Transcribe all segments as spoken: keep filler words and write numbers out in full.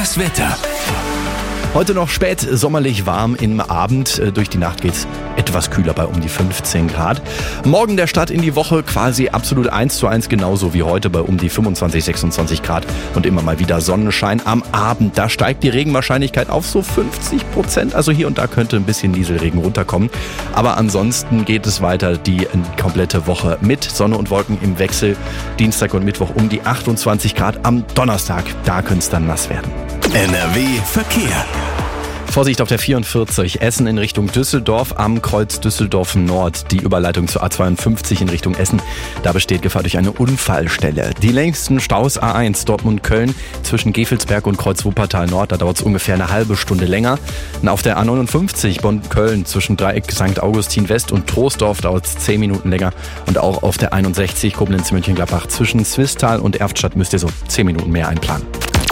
Das Wetter. Heute noch spät sommerlich warm im Abend. Durch die Nacht geht's etwas kühler bei um die fünfzehn Grad. Morgen der Start in die Woche quasi absolut eins zu eins genauso wie heute bei um die fünfundzwanzig, sechsundzwanzig Grad und immer mal wieder Sonnenschein. Am Abend, da steigt die Regenwahrscheinlichkeit auf so fünfzig Prozent. Also hier und da könnte ein bisschen Nieselregen runterkommen. Aber ansonsten geht es weiter die komplette Woche mit Sonne und Wolken im Wechsel. Dienstag und Mittwoch um die achtundzwanzig Grad. Am Donnerstag, da könnte es dann nass werden. N R W Verkehr. Vorsicht auf der vierundvierzig, Essen in Richtung Düsseldorf, am Kreuz Düsseldorf Nord, die Überleitung zur A zweiundfünfzig in Richtung Essen. Da besteht Gefahr durch eine Unfallstelle. Die längsten Staus A eins Dortmund-Köln zwischen Gevelsberg und Kreuz Wuppertal Nord, da dauert es ungefähr eine halbe Stunde länger. Und auf der A neunundfünfzig Bonn-Köln zwischen Dreieck Sankt Augustin West und Troisdorf dauert es zehn Minuten länger. Und auch auf der einundsechzig Koblenz-Mönchengladbach zwischen Swisttal und Erftstadt müsst ihr so zehn Minuten mehr einplanen.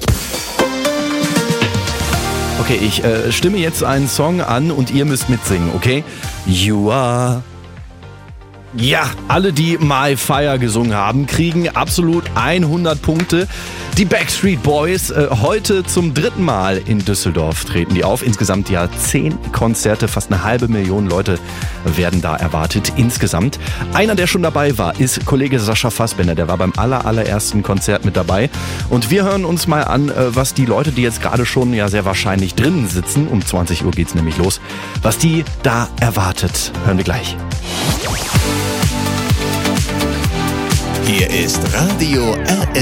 Okay, ich äh, stimme jetzt einen Song an und ihr müsst mitsingen, okay? You are... Ja, alle, die My Fire gesungen haben, kriegen absolut hundert Punkte. Die Backstreet Boys, äh, heute zum dritten Mal in Düsseldorf treten die auf. Insgesamt ja zehn Konzerte, fast eine halbe Million Leute werden da erwartet insgesamt. Einer, der schon dabei war, ist Kollege Sascha Fassbender. Der war beim aller, allerersten Konzert mit dabei. Und wir hören uns mal an, äh, was die Leute, die jetzt gerade schon ja sehr wahrscheinlich drinnen sitzen, um zwanzig Uhr geht's nämlich los, was die da erwartet. Hören wir gleich. Hier ist Radio R S.